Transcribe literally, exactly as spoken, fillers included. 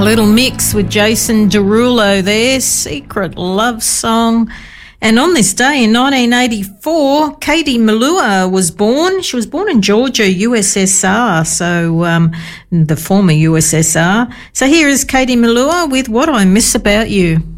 little mix with Jason Derulo there, Secret Love Song. And on this day in nineteen eighty-four, Katie Melua was born. She was born in Georgia, U S S R, so um, the former U S S R. So here is Katie Melua with What I Miss About You.